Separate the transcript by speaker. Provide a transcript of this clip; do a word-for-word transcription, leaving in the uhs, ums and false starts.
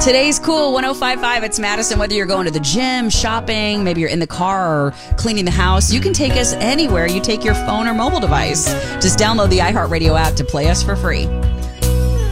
Speaker 1: Today's Cool one oh five point five. It's Madison. Whether you're going to the gym, shopping, maybe you're in the car or cleaning the house, you can take us anywhere you take your phone or mobile device. Just download the iHeartRadio app to play us for free.